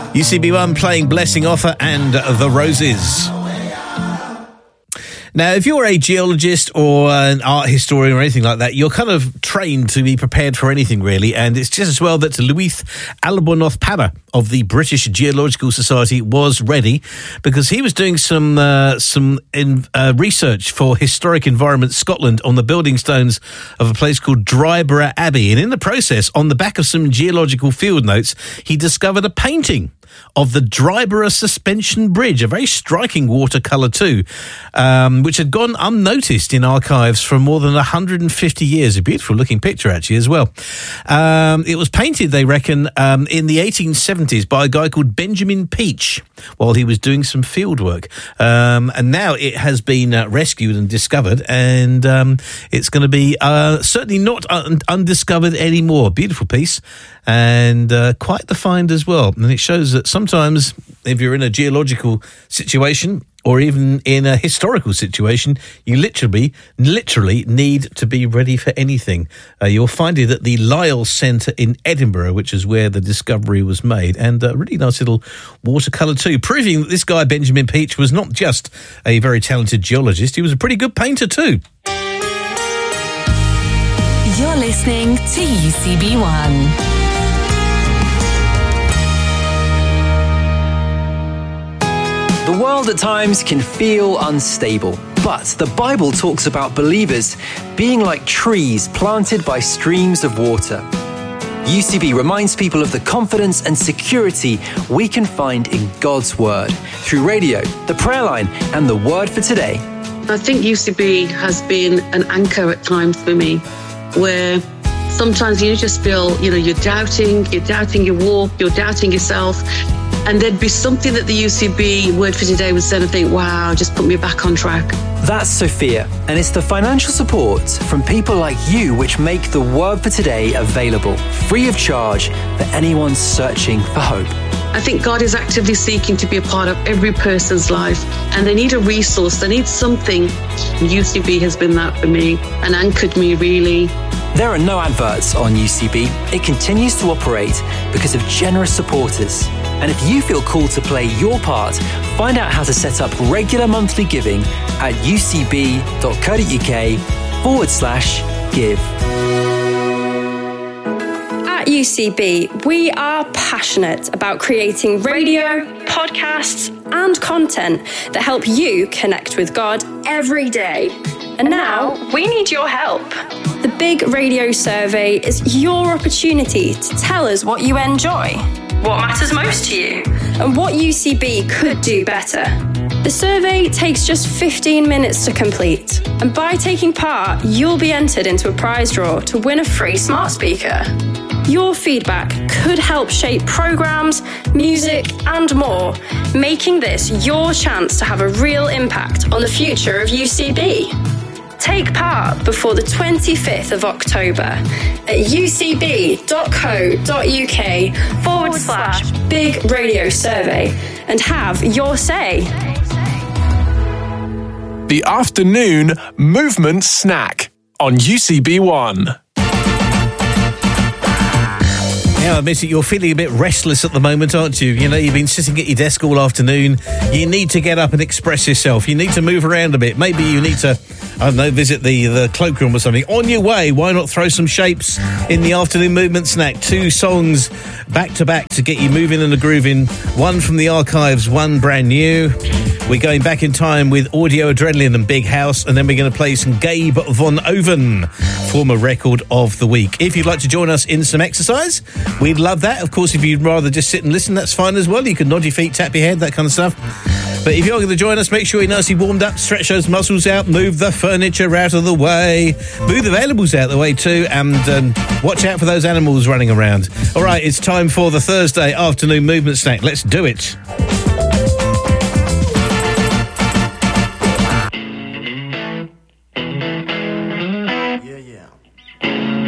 UCB1 playing Blessing Offer and The Roses. Now, if you're a geologist or an art historian or anything like that, you're kind of trained to be prepared for anything, really. And it's just as well that Louis Albornoz Parra of the British Geological Society was ready, because he was doing some research for Historic Environment Scotland on the building stones of a place called Dryborough Abbey. And in the process, on the back of some geological field notes, he discovered a painting of the Dryborough Suspension Bridge, a very striking watercolour too, which had gone unnoticed in archives for more than 150 years. A beautiful looking picture actually as well. It was painted, they reckon, in the 1870s by a guy called Benjamin Peach while he was doing some field work. And now it has been rescued and discovered, and it's going to be certainly not undiscovered anymore. Beautiful piece, and quite the find as well. And it shows that sometimes if you're in a geological situation or even in a historical situation, you literally need to be ready for anything. You'll find it at the Lyell Centre in Edinburgh, which is where the discovery was made, and a really nice little watercolour too, proving that this guy Benjamin Peach was not just a very talented geologist, he was a pretty good painter too. You're listening to UCB1. The world at times can feel unstable, but the Bible talks about believers being like trees planted by streams of water. UCB reminds people of the confidence and security we can find in God's Word through radio, the prayer line, and the Word for Today. I think UCB has been an anchor at times for me, where sometimes you just feel, you're doubting your walk, you're doubting yourself. And there'd be something that the UCB Word for Today would say, and I think, wow, just put me back on track. That's Sophia, and it's the financial support from people like you which make the Word for Today available, free of charge, for anyone searching for hope. I think God is actively seeking to be a part of every person's life, and they need a resource, they need something. UCB has been that for me and anchored me, really. There are no adverts on UCB. It continues to operate because of generous supporters. And if you feel called to play your part, find out how to set up regular monthly giving at ucb.co.uk/give. At UCB, we are passionate about creating radio, podcasts, and content that help you connect with God every day. And now, we need your help. The Big Radio Survey is your opportunity to tell us what you enjoy, what matters most to you, and what UCB could do better. The survey takes just 15 minutes to complete, and by taking part, you'll be entered into a prize draw to win a free smart speaker. Your feedback could help shape programs, music, and more, making this your chance to have a real impact on the future of UCB. Take part before the 25th of October at ucb.co.uk/Big Radio Survey and have your say. The Afternoon Movement Snack on UCB1. Now, I admit it, you're feeling a bit restless at the moment, aren't you? You've been sitting at your desk all afternoon. You need to get up and express yourself. You need to move around a bit. Maybe you need to, visit the cloakroom or something. On your way, why not throw some shapes in the Afternoon Movement Snack? 2 songs back to back to get you moving and grooving. One from the archives, one brand new. We're going back in time with Audio Adrenaline and Big House, and then we're going to play some Gabe von Oven, former record of the week. If you'd like to join us in some exercise, we'd love that. Of course, if you'd rather just sit and listen, that's fine as well. You can nod your feet, tap your head, that kind of stuff. But if you're going to join us, make sure you're nicely warmed up, stretch those muscles out, move the furniture out of the way, move the valuables out of the way too, and watch out for those animals running around. All right, it's time for the Thursday Afternoon Movement Snack. Let's do it.